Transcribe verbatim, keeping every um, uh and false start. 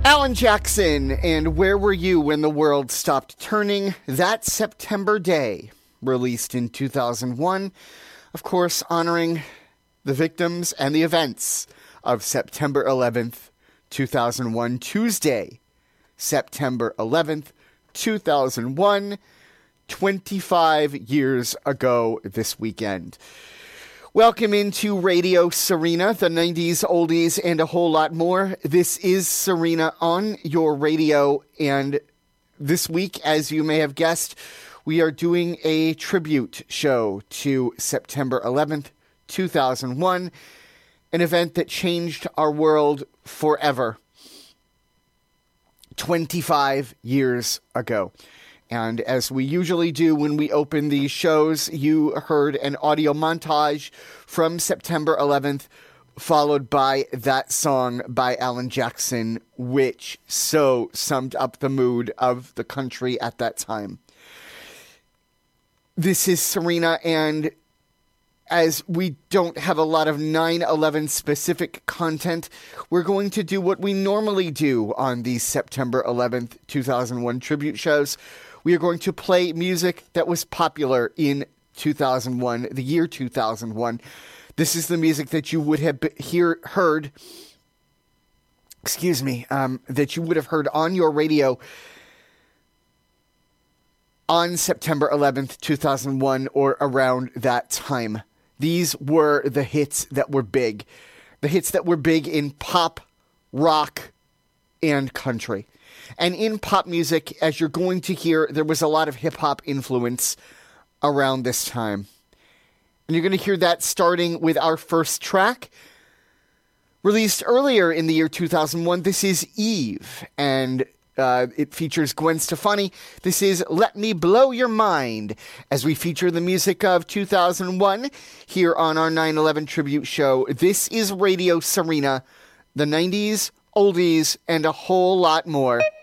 Alan Jackson, and Where Were You When the World Stopped Turning? That September Day, released in two thousand one, of course, honoring the victims and the events of September eleventh, two thousand one, Tuesday, September eleventh, two thousand one, twenty-five years ago this weekend. Welcome into Radio Serena, the nineties oldies and a whole lot more. This is Serena on your radio, and this week, as you may have guessed, we are doing a tribute show to September eleventh, two thousand one, an event that changed our world forever, twenty-five years ago. And as we usually do when we open these shows, you heard an audio montage from September eleventh, followed by that song by Alan Jackson, which so summed up the mood of the country at that time. This is Serena, and as we don't have a lot of nine eleven specific content, we're going to do what we normally do on these September eleventh, two thousand one tribute shows. We are going to play music that was popular in two thousand one, the year two thousand one. This is the music that you would have hear, heard, excuse me, um, that you would have heard on your radio on September eleventh, two thousand one, or around that time. These were the hits that were big. The hits that were big in pop, rock, and country. And in pop music, as you're going to hear, there was a lot of hip-hop influence around this time. And you're going to hear that starting with our first track. Released earlier in the year two thousand one, this is Eve, and uh, it features Gwen Stefani. This is Let Me Blow Your Mind, as we feature the music of two thousand one here on our nine eleven tribute show. This is Radio Serena, the nineties, oldies, and a whole lot more.